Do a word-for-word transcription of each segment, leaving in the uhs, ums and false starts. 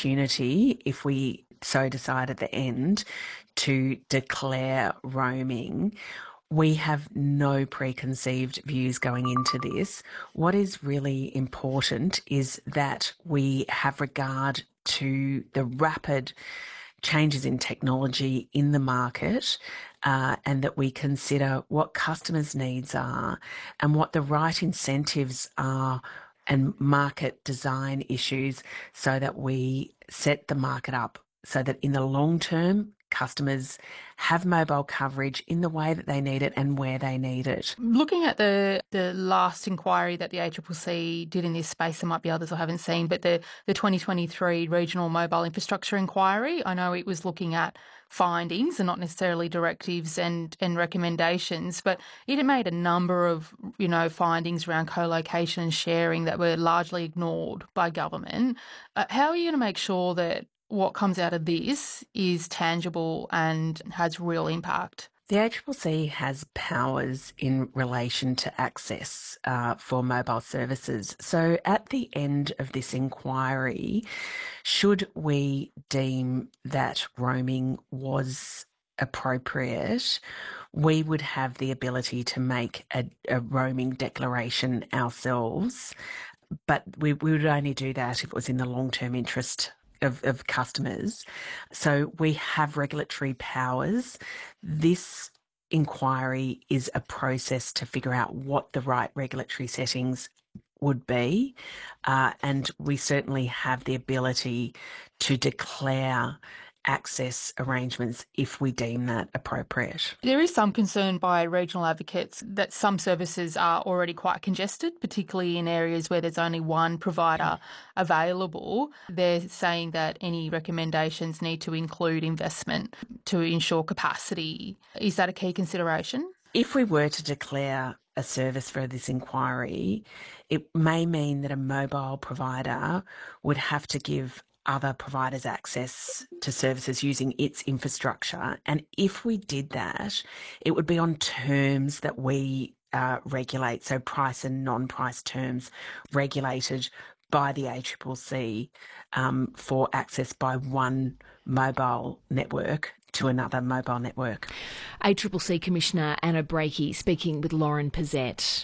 opportunity, if we so decide at the end, to declare roaming. We have no preconceived views going into this. What is really important is that we have regard to the rapid changes in technology in the market, uh, and that we consider what customers' needs are and what the right incentives are and market design issues, so that we set the market up so that in the long term, customers have mobile coverage in the way that they need it and where they need it. Looking at the, the last inquiry that the A C C C did in this space, there might be others I haven't seen, but the, the twenty twenty-three Regional Mobile Infrastructure Inquiry, I know it was looking at findings and not necessarily directives and, and recommendations, but it made a number of, you know, findings around co-location and sharing that were largely ignored by government. Uh, how are you going to make sure that what comes out of this is tangible and has real impact? The A C C C has powers in relation to access uh, for mobile services. So at the end of this inquiry, should we deem that roaming was appropriate, we would have the ability to make a, a roaming declaration ourselves, but we, we would only do that if it was in the long-term interest Of, of customers. So we have regulatory powers. This inquiry is a process to figure out what the right regulatory settings would be, uh, and we certainly have the ability to declare access arrangements if we deem that appropriate. There is some concern by regional advocates that some services are already quite congested, particularly in areas where there's only one provider available. They're saying that any recommendations need to include investment to ensure capacity. Is that a key consideration? If we were to declare a service for this inquiry, it may mean that a mobile provider would have to give other providers access to services using its infrastructure. And if we did that, it would be on terms that we uh, regulate, so price and non-price terms regulated by the A C C C um, for access by one mobile network to another mobile network. A C C C Commissioner Anna Breakey speaking with Lauren Pizzette.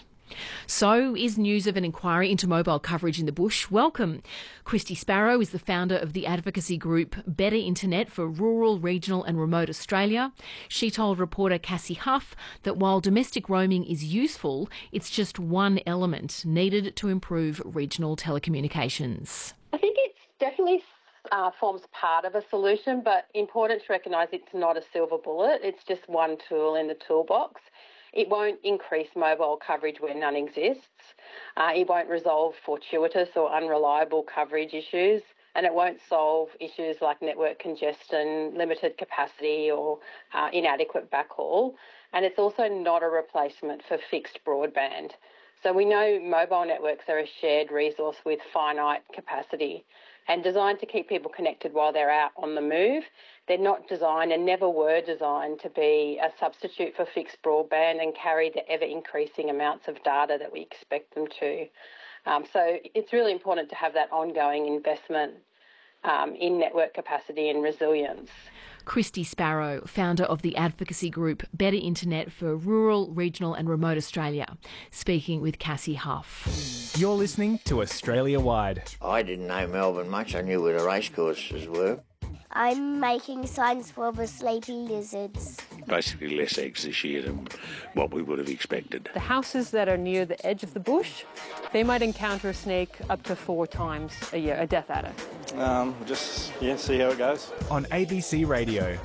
So is news of an inquiry into mobile coverage in the bush welcome. Christy Sparrow is the founder of the advocacy group Better Internet for Rural, Regional and Remote Australia. She told reporter Cassie Huff that while domestic roaming is useful, it's just one element needed to improve regional telecommunications. I think it's definitely uh, forms part of a solution, but important to recognise it's not a silver bullet. It's just one tool in the toolbox. It won't increase mobile coverage where none exists. Uh, it won't resolve fortuitous or unreliable coverage issues, and it won't solve issues like network congestion, limited capacity or uh, inadequate backhaul. And it's also not a replacement for fixed broadband. So we know mobile networks are a shared resource with finite capacity and designed to keep people connected while they're out on the move. They're not designed and never were designed to be a substitute for fixed broadband and carry the ever-increasing amounts of data that we expect them to. Um, so it's really important to have that ongoing investment um, in network capacity and resilience. Christy Sparrow, founder of the advocacy group Better Internet for Rural, Regional and Remote Australia, speaking with Cassie Huff. You're listening to Australia Wide. I didn't know Melbourne much. I knew where the racecourses were. I'm making signs for the sleepy lizards. Basically less eggs this year than what we would have expected. The houses that are near the edge of the bush, they might encounter a snake up to four times a year, a death adder. Um, just, yeah, see how it goes. On A B C Radio.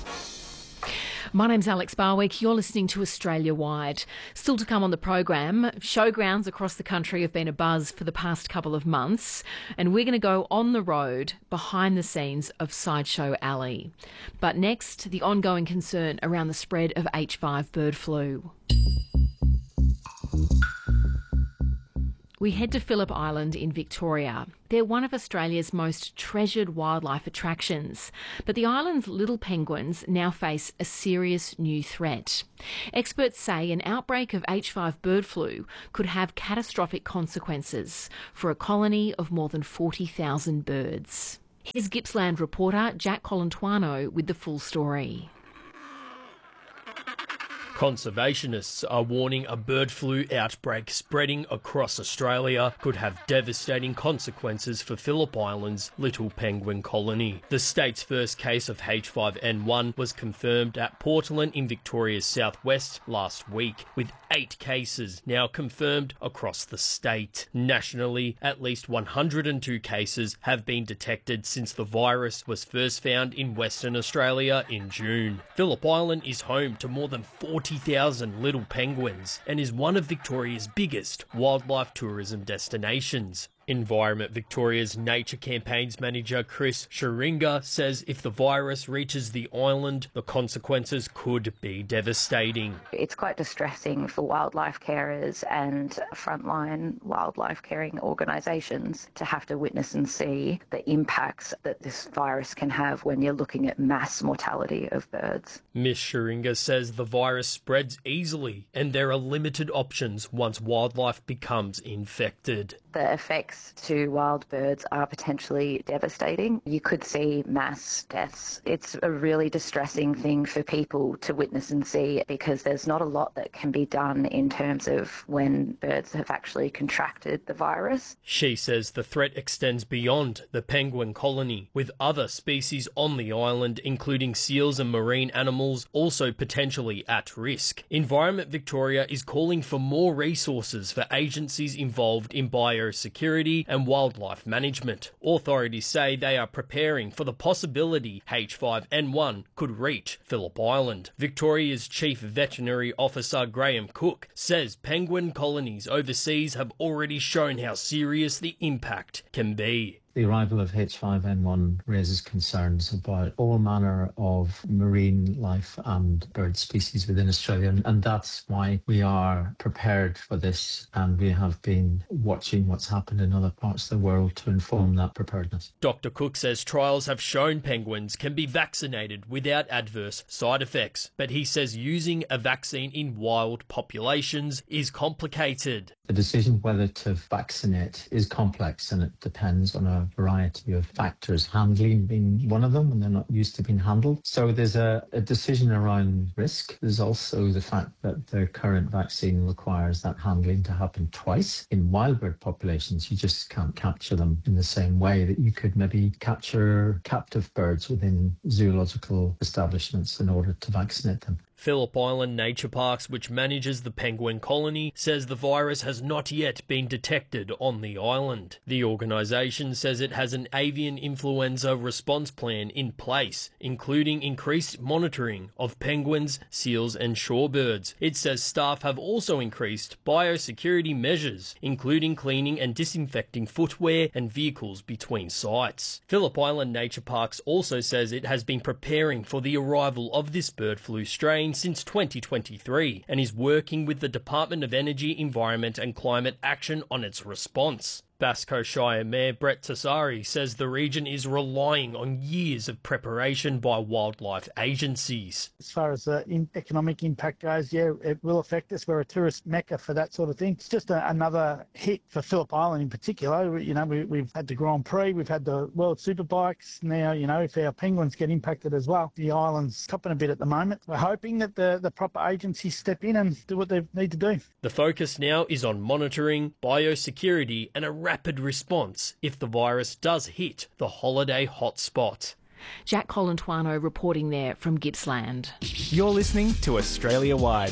My name's Alex Barwick. You're listening to Australia Wide. Still to come on the program, showgrounds across the country have been a buzz for the past couple of months, and we're going to go on the road behind the scenes of Sideshow Alley. But next, the ongoing concern around the spread of H five bird flu. We head to Phillip Island in Victoria. They're one of Australia's most treasured wildlife attractions, but the island's little penguins now face a serious new threat. Experts say an outbreak of H five bird flu could have catastrophic consequences for a colony of more than forty thousand birds. Here's Gippsland reporter Jack Colantuano with the full story. Conservationists are warning a bird flu outbreak spreading across Australia could have devastating consequences for Phillip Island's little penguin colony. The state's first case of H five N one was confirmed at Portland in Victoria's southwest last week, with eight cases now confirmed across the state. Nationally, at least one hundred two cases have been detected since the virus was first found in Western Australia in June. Phillip Island is home to more than forty thousand little penguins and is one of Victoria's biggest wildlife tourism destinations. Environment Victoria's Nature Campaigns manager Chris Scheringa says if the virus reaches the island, the consequences could be devastating. It's quite distressing for wildlife carers and frontline wildlife caring organisations to have to witness and see the impacts that this virus can have when you're looking at mass mortality of birds. Miz Scheringa says the virus spreads easily and there are limited options once wildlife becomes infected. The effects to wild birds are potentially devastating. You could see mass deaths. It's a really distressing thing for people to witness and see because there's not a lot that can be done in terms of when birds have actually contracted the virus. She says the threat extends beyond the penguin colony, with other species on the island, including seals and marine animals, also potentially at risk. Environment Victoria is calling for more resources for agencies involved in bio Biosecurity and wildlife management. Authorities say they are preparing for the possibility H five N one could reach Phillip Island. Victoria's Chief Veterinary Officer Graham Cook says penguin colonies overseas have already shown how serious the impact can be. The arrival of H five N one raises concerns about all manner of marine life and bird species within Australia, and that's why we are prepared for this, and we have been watching what's happened in other parts of the world to inform that preparedness. Doctor Cook says trials have shown penguins can be vaccinated without adverse side effects, but he says using a vaccine in wild populations is complicated. The decision whether to vaccinate is complex, and it depends on a variety of factors, handling being one of them, and they're not used to being handled. So there's a, a decision around risk. There's also the fact that the current vaccine requires that handling to happen twice. In wild bird populations, you just can't capture them in the same way that you could maybe capture captive birds within zoological establishments in order to vaccinate them. Phillip Island Nature Parks, which manages the penguin colony, says the virus has not yet been detected on the island. The organisation says it has an avian influenza response plan in place, including increased monitoring of penguins, seals and shorebirds. It says staff have also increased biosecurity measures, including cleaning and disinfecting footwear and vehicles between sites. Phillip Island Nature Parks also says it has been preparing for the arrival of this bird flu strain since twenty twenty-three and is working with the Department of Energy, Environment and Climate Action on its response. Basco Shire Mayor Brett Tassari says the region is relying on years of preparation by wildlife agencies. As far as the in economic impact goes, yeah, it will affect us. We're a tourist mecca for that sort of thing. It's just a, another hit for Phillip Island in particular. You know, we, we've had the Grand Prix, we've had the World Superbikes. Now, you know, if our penguins get impacted as well, the island's copping a bit at the moment. We're hoping that the, the proper agencies step in and do what they need to do. The focus now is on monitoring, biosecurity and a rapid response if the virus does hit the holiday hotspot. Jack Colantuano reporting there from Gippsland. You're listening to Australia Wide.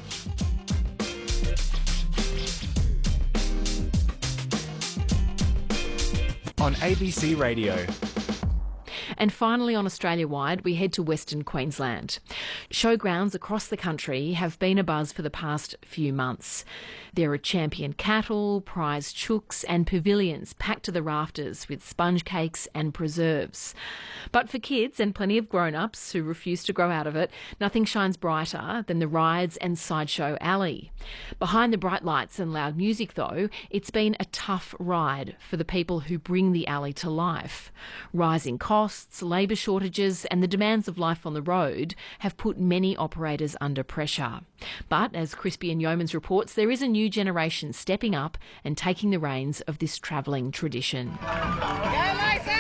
On A B C Radio. And finally on Australia-wide, we head to Western Queensland. Showgrounds across the country have been abuzz for the past few months. There are champion cattle, prize chooks and pavilions packed to the rafters with sponge cakes and preserves. But for kids and plenty of grown-ups who refuse to grow out of it, nothing shines brighter than the rides and sideshow alley. Behind the bright lights and loud music, though, it's been a tough ride for the people who bring the alley to life. Rising costs, labour shortages and the demands of life on the road have put many operators under pressure. But as Crispy and Yeomans reports, there is a new generation stepping up and taking the reins of this travelling tradition. Go, Lacey!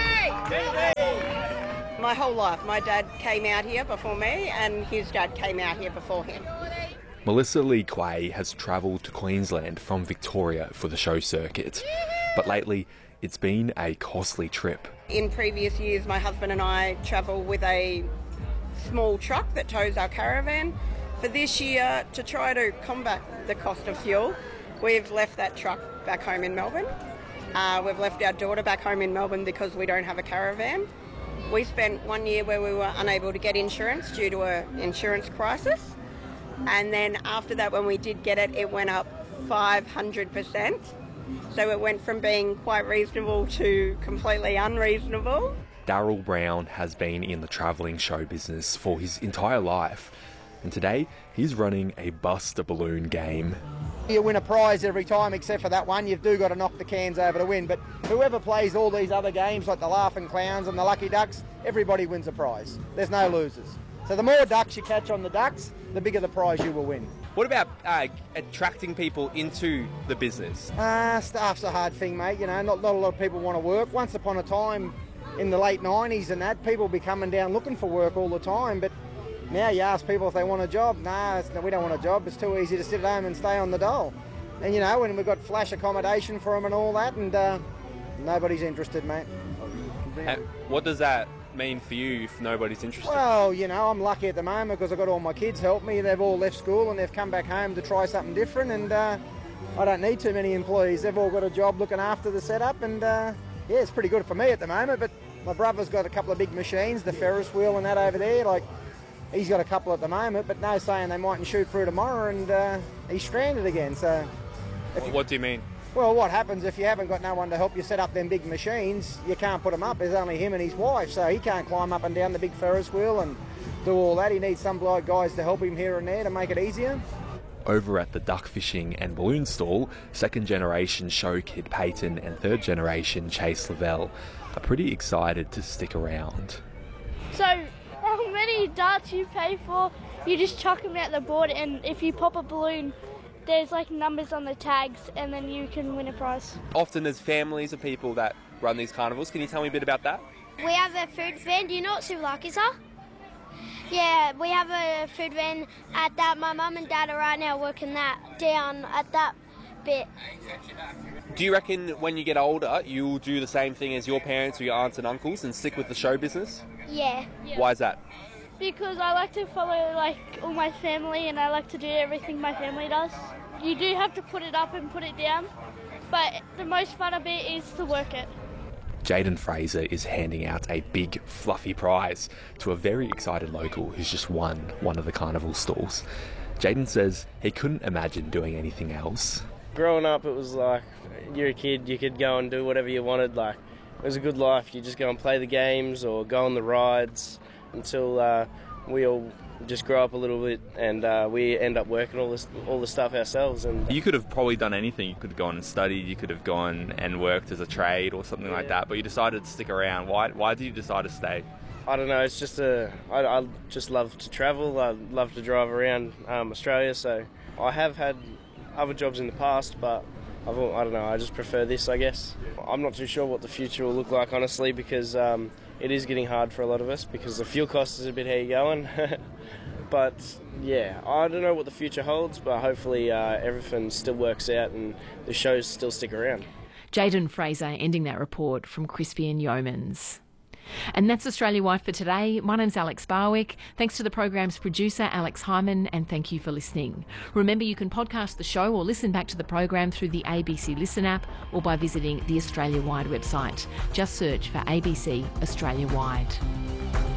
My whole life. My dad came out here before me and his dad came out here before him. Melissa Lee Quay has travelled to Queensland from Victoria for the show circuit, but lately it's been a costly trip. In previous years, my husband and I travel with a small truck that tows our caravan. For this year, to try to combat the cost of fuel, we've left that truck back home in Melbourne. Uh, we've left our daughter back home in Melbourne because we don't have a caravan. We spent one year where we were unable to get insurance due to an insurance crisis. And then after that, when we did get it, it went up five hundred percent. So it went from being quite reasonable to completely unreasonable. Daryl Brown has been in the travelling show business for his entire life, and today he's running a bust-a-balloon game. You win a prize every time except for that one. You've do got to knock the cans over to win, but whoever plays all these other games like the Laughing Clowns and the Lucky Ducks, everybody wins a prize. There's no losers. So the more ducks you catch on the ducks, the bigger the prize you will win. What about uh, attracting people into the business? Uh, staff's a hard thing, mate. You know, not, not a lot of people want to work. Once upon a time, in the late nineties and that, people be coming down looking for work all the time, but now you ask people if they want a job. Nah, it's, no, we don't want a job. It's too easy to sit at home and stay on the dole. And you know, and we've got flash accommodation for them and all that, and uh, nobody's interested, mate. And what does that mean for you if nobody's interested? Well, you know, I'm lucky at the moment because I've got all my kids help me. They've all left school and they've come back home to try something different, and uh, I don't need too many employees. They've all got a job looking after the setup, and uh, yeah, it's pretty good for me at the moment. But my brother's got a couple of big machines, the Ferris wheel and that over there. Like, he's got a couple at the moment, but no saying they mightn't shoot through tomorrow, and uh, he's stranded again. So, What, what do you mean? Well, what happens if you haven't got no one to help you set up them big machines? You can't put them up. There's only him and his wife, so he can't climb up and down the big Ferris wheel and do all that. He needs some bloke guys to help him here and there to make it easier. Over at the duck fishing and balloon stall, second generation show kid Peyton and third generation Chase Lavelle are pretty excited to stick around. So, how many darts you pay for, you just chuck them out the board, and if you pop a balloon, there's like numbers on the tags, and then you can win a prize. Often there's families of people that run these carnivals. Can you tell me a bit about that? We have a food van. Do you know what souvlaki's are? Yeah, we have a food van at that. My mum and dad are right now working that down at that bit. Do you reckon when you get older, you'll do the same thing as your parents or your aunts and uncles and stick with the show business? Yeah. yeah. Why is that? Because I like to follow like all my family, and I like to do everything my family does. You do have to put it up and put it down, but the most fun of it is to work it. Jaden Fraser is handing out a big fluffy prize to a very excited local who's just won one of the carnival stalls. Jaden says he couldn't imagine doing anything else. Growing up, it was like you're a kid, you could go and do whatever you wanted. Like, it was a good life. You just go and play the games or go on the rides until uh, we all just grow up a little bit, and uh, we end up working all this all the stuff ourselves. And you could have probably done anything. You could have gone and studied, you could have gone and worked as a trade or something yeah. like that, but you decided to stick around. Why why did you decide to stay? I don't know, it's just a I, I just love to travel. I love to drive around um, Australia, so I have had other jobs in the past, but I've, I don't know, I just prefer this, I guess. I'm not too sure what the future will look like, honestly, because um, it is getting hard for a lot of us because the fuel cost is a bit how you going. But yeah, I don't know what the future holds, but hopefully uh, everything still works out and the shows still stick around. Jaden Fraser ending that report from Crispy and Yeomans. And that's Australia Wide for today. My name's Alex Barwick. Thanks to the program's producer, Alex Hyman, and thank you for listening. Remember, you can podcast the show or listen back to the program through the A B C Listen app or by visiting the Australia Wide website. Just search for A B C Australia Wide.